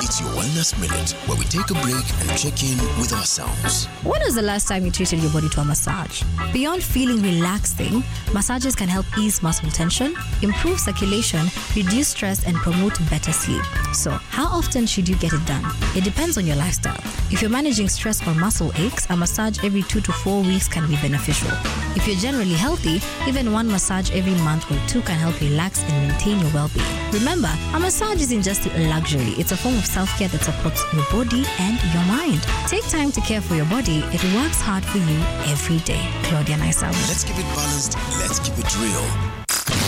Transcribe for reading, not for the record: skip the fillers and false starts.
It's your Wellness Minute, where we take a break and check in with ourselves. When was the last time you treated your body to a massage? Beyond feeling relaxing, massages can help ease muscle tension, improve circulation, reduce stress, and promote better sleep. So, how often should you get it done? It depends on your lifestyle. If you're managing stress or muscle aches, a massage every 2 to 4 weeks can be beneficial. If you're generally healthy, even one massage every month or 2 can help relax and maintain your well-being. Remember, a massage isn't just a luxury. It's a form of self-care that supports your body and your mind. Take time to care for your body. It works hard for you every day. Claudia Naisama. Let's keep it balanced. Let's keep it real.